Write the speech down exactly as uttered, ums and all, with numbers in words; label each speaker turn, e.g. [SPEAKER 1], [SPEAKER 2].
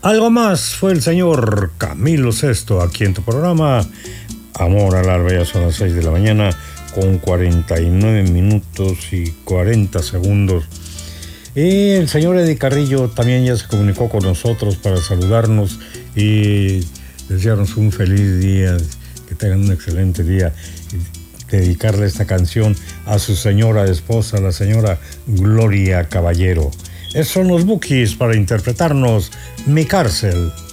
[SPEAKER 1] Algo más fue el señor Camilo Sesto aquí en tu programa Amor al Alba. Ya son las seis de la mañana con cuarenta y nueve minutos y cuarenta segundos. Y el señor Eddie Carrillo también ya se comunicó con nosotros para saludarnos y desearnos un feliz día, que tengan un excelente día. Y dedicarle esta canción a su señora esposa, la señora Gloria Caballero. Esos son los Bukis para interpretarnos Mi Cárcel.